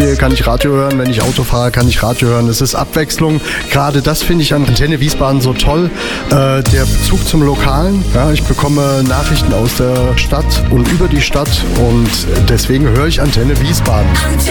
Kann ich Radio hören, wenn ich Auto fahre, kann ich Radio hören. Es ist Abwechslung. Gerade das finde ich an Antenne Wiesbaden so toll. Der Bezug zum Lokalen. Ja, ich bekomme Nachrichten aus der Stadt und über die Stadt und deswegen höre ich Antenne Wiesbaden.